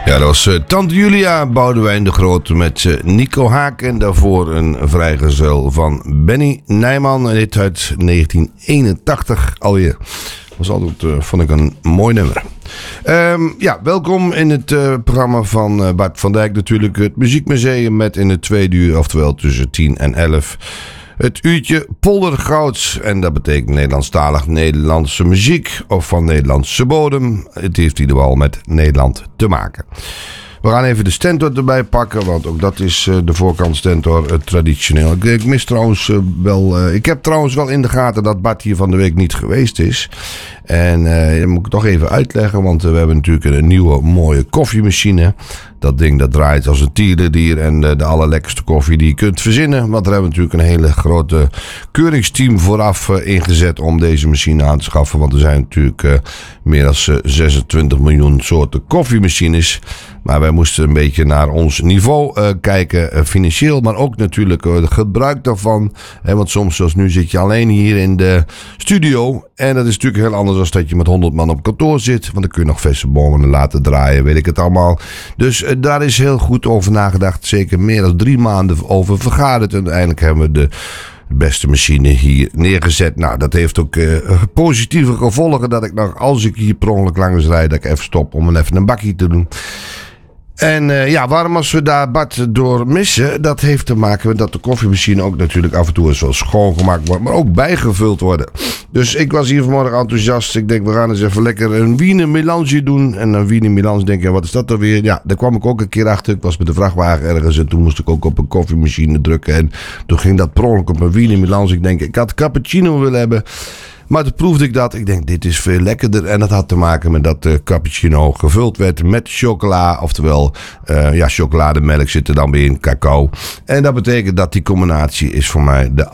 Ja, dat was Tante Julia, Boudewijn de Groot met Nico Haak. En daarvoor een vrijgezel van Benny Nijman. Dit uit 1981 alweer. Dat was altijd, vond ik, een mooi nummer. Ja, welkom in het programma van Bart van Dijk. Natuurlijk het Muziekmuseum met in het tweede uur, oftewel tussen 10 en 11... het uurtje Poldergouds. En dat betekent Nederlandstalig Nederlandse muziek. Of van Nederlandse bodem. Het heeft in ieder geval met Nederland te maken. We gaan even de stentor erbij pakken. Want ook dat is de voorkant stentor traditioneel. Ik mis trouwens wel... ik heb trouwens wel in de gaten dat Bart hier van de week niet geweest is. En dat moet ik toch even uitleggen. Want we hebben natuurlijk een nieuwe mooie koffiemachine. Dat ding dat draait als een tierendier. En de allerlekkerste koffie die je kunt verzinnen. Want daar hebben we natuurlijk een hele grote keuringsteam vooraf ingezet om deze machine aan te schaffen. Want er zijn natuurlijk meer dan 26 miljoen soorten koffiemachines. Maar wij moesten een beetje naar ons niveau kijken. Financieel, maar ook natuurlijk het gebruik daarvan. Want soms, zoals nu, zit je alleen hier in de studio. En dat is natuurlijk heel anders dan dat je met 100 man op kantoor zit. Want dan kun je nog verse bomen laten draaien, weet ik het allemaal. Dus daar is heel goed over nagedacht. Zeker meer dan 3 maanden over vergaderd. En uiteindelijk hebben we de beste machine hier neergezet. Nou, dat heeft ook positieve gevolgen. Dat ik nog, als ik hier per ongeluk langs rijd, dat ik even stop om even een bakje te doen. En ja, waarom als we daar Bart door missen? Dat heeft te maken met dat de koffiemachine ook natuurlijk af en toe eens wel schoongemaakt wordt. Maar ook bijgevuld worden. Dus ik was hier vanmorgen enthousiast. Ik denk, we gaan eens even lekker een Wiener Melange doen. En een Wiener Melange denk ik, wat is dat dan weer? Ja, daar kwam ik ook een keer achter. Ik was met de vrachtwagen ergens en toen moest ik ook op een koffiemachine drukken. En toen ging dat per ongeluk op een Wiener Melange. Ik denk, ik had cappuccino willen hebben. Maar toen proefde ik dat. Ik denk, dit is veel lekkerder. En dat had te maken met dat de cappuccino gevuld werd met chocola. Oftewel, chocolademelk zit er dan weer in, cacao. En dat betekent dat die combinatie is voor mij de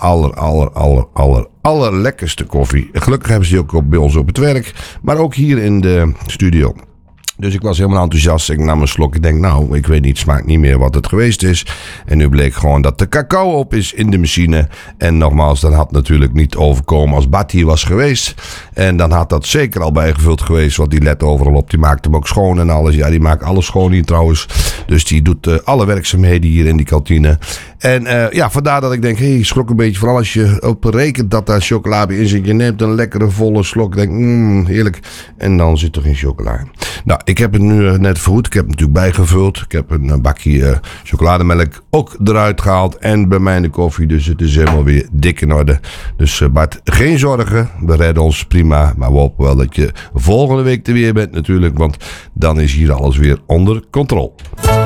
allerlekkerste koffie. Gelukkig hebben ze die ook bij ons op het werk. Maar ook hier in de studio. Dus ik was helemaal enthousiast. Ik nam een slok. Ik denk, nou, ik weet niet, smaakt niet meer wat het geweest is. En nu bleek gewoon dat de cacao op is in de machine. En nogmaals, dan had natuurlijk niet overkomen als Bart hier was geweest. En dan had dat zeker al bijgevuld geweest. Want die let overal op. Die maakt hem ook schoon en alles. Ja, die maakt alles schoon hier trouwens. Dus die doet alle werkzaamheden hier in die kantine. En vandaar dat ik denk, ik schrok een beetje. Vooral als je op rekent dat daar chocolade in zit. Je neemt een lekkere volle slok. Denk, heerlijk. En dan zit er geen chocola in. Nou, ik heb het nu net vergoed. Ik heb het natuurlijk bijgevuld. Ik heb een bakje chocolademelk ook eruit gehaald. En bij mij in de koffie. Dus het is helemaal weer dik in orde. Dus Bart, geen zorgen. We redden ons prima. Maar we hopen wel dat je volgende week er weer bent natuurlijk. Want dan is hier alles weer onder controle.